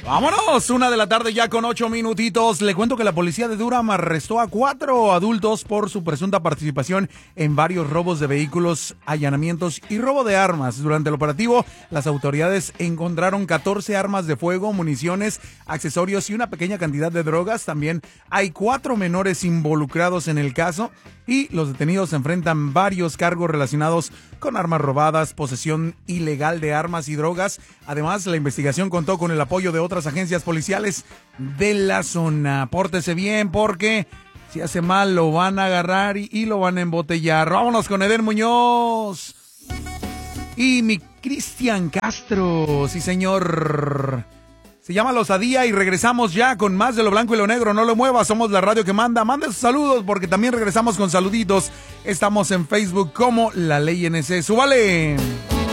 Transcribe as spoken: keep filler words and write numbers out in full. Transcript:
Vámonos, una de la tarde ya con ocho minutitos. Le cuento que la policía de Durham arrestó a cuatro adultos por su presunta participación en varios robos de vehículos, allanamientos y robo de armas. Durante el operativo, las autoridades encontraron catorce armas de fuego, municiones, accesorios y una pequeña cantidad de drogas. También hay cuatro menores involucrados en el caso y los detenidos enfrentan varios cargos relacionados con armas robadas, posesión ilegal de armas y drogas. Además, la investigación contó con el apoyo de otras agencias policiales de la zona. Pórtese bien porque si hace mal lo van a agarrar y, y lo van a embotellar. Vámonos con Eden Muñoz y mi Cristian Castro. Sí, señor. Se llama La Osadía y regresamos ya con más de Lo Blanco y Lo Negro. No lo muevas, somos la radio que manda. Manda sus saludos porque también regresamos con saluditos. Estamos en Facebook como La Ley N C. ¡Súbale!